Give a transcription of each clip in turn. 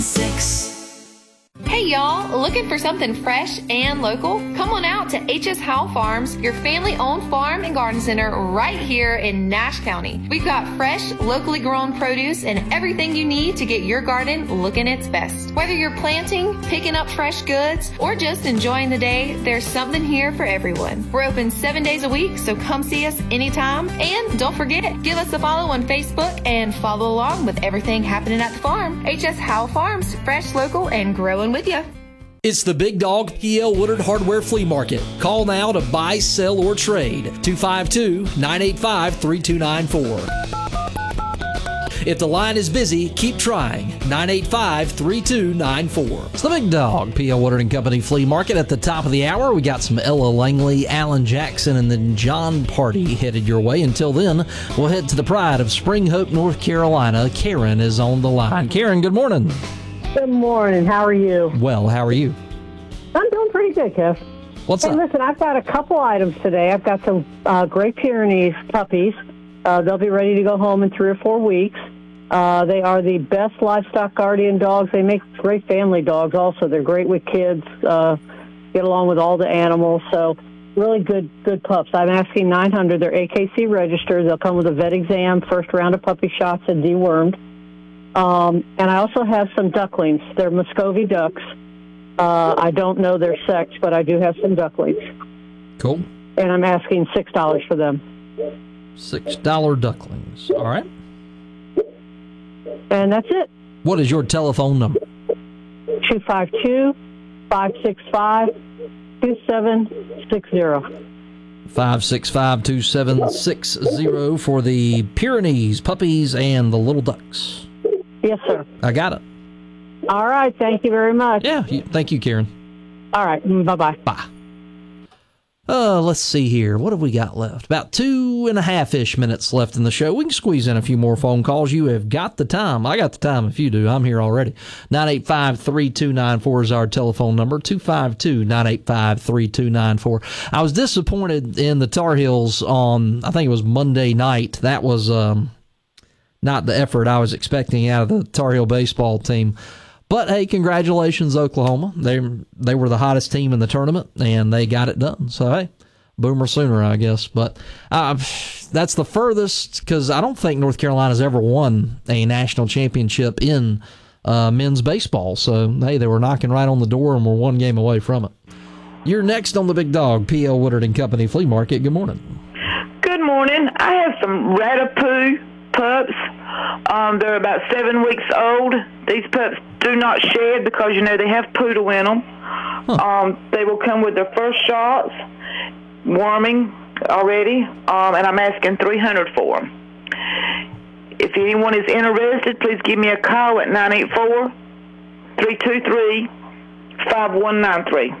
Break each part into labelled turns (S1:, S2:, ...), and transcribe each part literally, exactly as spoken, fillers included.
S1: six.
S2: Hey y'all, looking for something fresh and local? Come on out to H S Howell Farms, your family-owned farm and garden center right here in Nash County. We've got fresh, locally grown produce and everything you need to get your garden looking its best. Whether you're planting, picking up fresh goods, or just enjoying the day, there's something here for everyone. We're open seven days a week, so come see us anytime. And don't forget, give us a follow on Facebook and follow along with everything happening at the farm. H S Howell Farms, fresh, local, and growing with you.
S3: It's the Big Dog P L Woodard Hardware Flea Market. Call now to buy, sell, or trade. two five two, nine eight five, three two nine four. If the line is busy, keep trying. nine eight five, three two nine four. It's the Big Dog P L Woodard and Company Flea Market. At the top of the hour, we got some Ella Langley, Alan Jackson, and then John Party headed your way. Until then, we'll head to the pride of Spring Hope, North Carolina. Karen is on the line. Karen, good morning.
S4: Good morning. How are you?
S3: Well, how are you?
S4: I'm doing pretty good, Kev.
S3: What's
S4: hey,
S3: up?
S4: Listen, I've got a couple items today. I've got some uh, Great Pyrenees puppies. Uh, they'll be ready to go home in three or four weeks. Uh, they are the best livestock guardian dogs. They make great family dogs also. They're great with kids, uh, get along with all the animals. So really good good pups. I'm asking nine hundred dollars. They're A K C registered. They'll come with a vet exam, first round of puppy shots, and dewormed. Um, and I also have some ducklings. They're Muscovy ducks. Uh, I don't know their sex, but I do have some ducklings.
S3: Cool.
S4: And I'm asking six dollars for them.
S3: six dollars ducklings. All right.
S4: And that's it.
S3: What is your telephone number?
S4: two five two, five six five, two seven six zero.
S3: five six five, two seven six zero for the Pyrenees, puppies, and the little ducks.
S4: Yes, sir.
S3: I got it.
S4: All right. Thank you very much.
S3: Yeah. You, thank you, Karen.
S4: All right. Bye-bye.
S3: Bye. Uh, let's see here. What have we got left? About two and a half-ish minutes left in the show. We can squeeze in a few more phone calls. You have got the time. I got the time if you do. I'm here already. nine eight five, three two nine four is our telephone number. two five two, nine eight five, three two nine four. I was disappointed in the Tar Heels on, I think it was Monday night. That was um, not the effort I was expecting out of the Tar Heel baseball team. But, hey, congratulations, Oklahoma. They they were the hottest team in the tournament, and they got it done. So, hey, boomer sooner, I guess. But uh, that's the furthest, because I don't think North Carolina's ever won a national championship in uh, men's baseball. So, hey, they were knocking right on the door and were one game away from it. You're next on the Big Dog, P L Woodard and Company Flea Market. Good morning.
S5: Good morning. I have some Ratapoo pups. Um, they're about seven weeks old. These pups do not shed because, you know, they have poodle in them. Huh. Um, they will come with their first shots, warming already, um, and I'm asking three hundred dollars for them. If anyone is interested, please give me a call at nine eight four, three two three, five one nine three.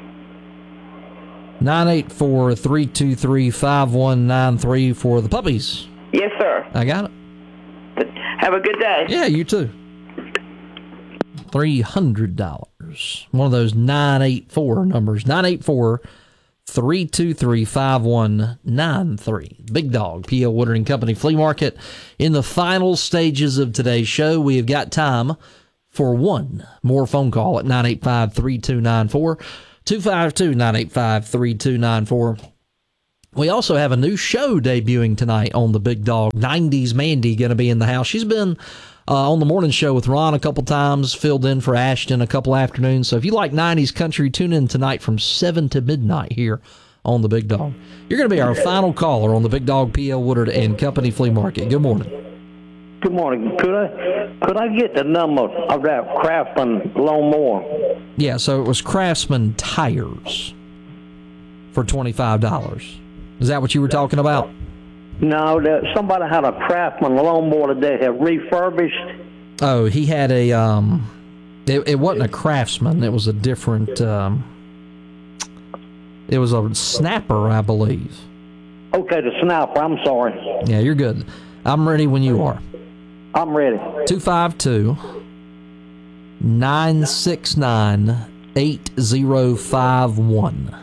S3: nine eight four, three two three, five one nine three for the puppies.
S5: Yes, sir.
S3: I got it.
S5: Have a good day.
S3: Yeah, you too. three hundred dollars. One of those nine eight four numbers. nine eight four, three two three, five one nine three. Big Dog, P L Woodard and Company Flea Market. In the final stages of today's show, we have got time for one more phone call at nine eight five, three two nine four, two five two, nine eight five, three two nine four. We also have a new show debuting tonight on the Big Dog. nineties Mandy going to be in the house. She's been uh, on the morning show with Ron a couple times, filled in for Ashton a couple afternoons. So if you like nineties country, tune in tonight from seven to midnight here on the Big Dog. You're going to be our final caller on the Big Dog P L Woodard and Company Flea Market. Good morning.
S6: Good morning. Could I could I get the number of that Craftsman lawnmower?
S3: Yeah, so it was Craftsman tires for twenty-five dollars. Is that what you were talking about?
S6: No, that somebody had a Craftsman lawnmower that they have refurbished.
S3: Oh, he had a, um, it, it wasn't a Craftsman. It was a different, um, it was a Snapper, I believe.
S6: Okay, the Snapper, I'm sorry.
S3: Yeah, you're good. I'm ready when you are.
S6: I'm ready.
S3: two five two, nine six nine, eight zero five one.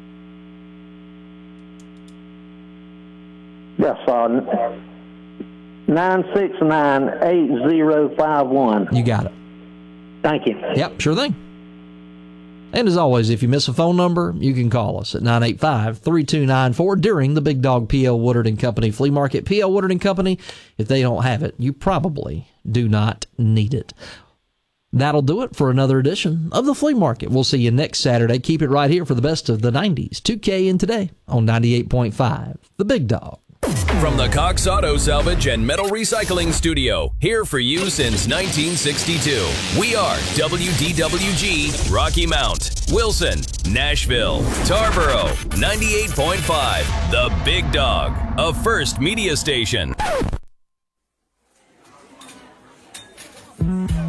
S6: Yes, uh, nine six nine, eight zero five one.
S3: You got it.
S6: Thank you.
S3: Yep, sure thing. And as always, if you miss a phone number, you can call us at nine eight five, three two nine four during the Big Dog P L. Woodard and Company Flea Market. P L. Woodard and Company, if they don't have it, you probably do not need it. That'll do it for another edition of the Flea Market. We'll see you next Saturday. Keep it right here for the best of the nineties, two K and Today on ninety-eight point five, The Big Dog.
S1: From the Cox Auto Salvage and Metal Recycling Studio, here for you since nineteen sixty-two. We are W D W G, Rocky Mount, Wilson, Nashville, Tarboro, ninety-eight point five, The Big Dog, a First Media Station.